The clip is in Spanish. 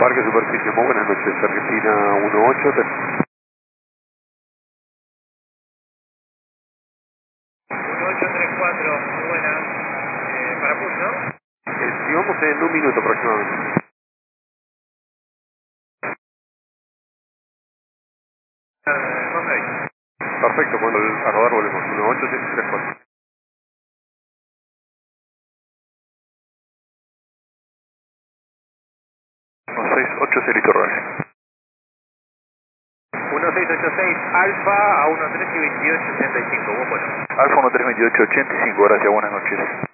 Parque Superficie, muy buenas noches, Argentina 18. 1834, muy buena. Para Push, ¿no? Estimamos en un minuto aproximadamente. Perfecto, cuando a rodar volvemos. 1834. 1680 Torres. 1686 Alfa a 13 y 2885, vos bueno. Alfa 132885, gracias, buenas noches.